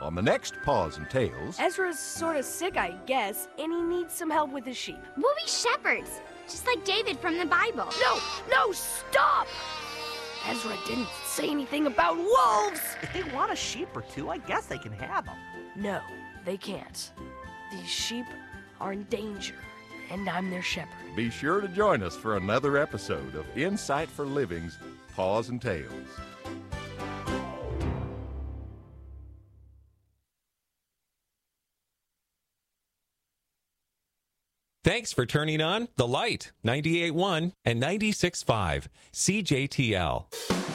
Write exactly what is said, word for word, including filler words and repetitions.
On the next Paws and Tails... Ezra's sort of sick, I guess, and he needs some help with his sheep. We'll be shepherds, just like David from the Bible. No, no, stop! Ezra didn't say anything about wolves! If they want a sheep or two, I guess they can have them. No, they can't. These sheep are in danger, and I'm their shepherd. Be sure to join us for another episode of Insight for Living's Paws and Tails. Thanks for turning on The Light, ninety-eight point one and ninety-six point five C J T L.